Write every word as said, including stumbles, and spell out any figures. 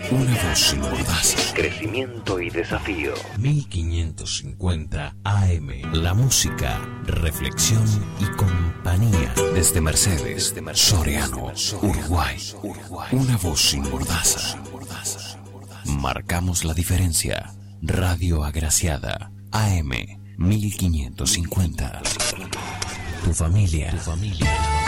Una voz sin mordaza. Crecimiento y desafío. mil quinientos cincuenta A M. La música, reflexión y compañía. Desde Mercedes, Desde Mercedes Soriano, Uruguay. Una voz sin mordaza. Marcamos la diferencia. Radio Agraciada. A M mil quinientos cincuenta. Tu familia. Tu familia.